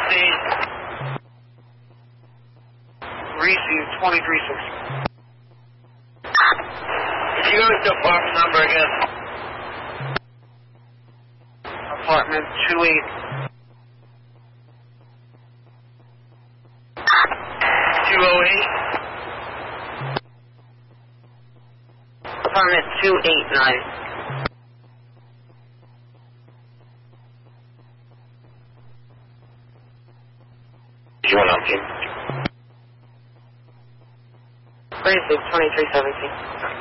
Receive 2360. Could you go to the apartment number again? Apartment 28. 208? Apartment 289. You want on team? Receive 2317.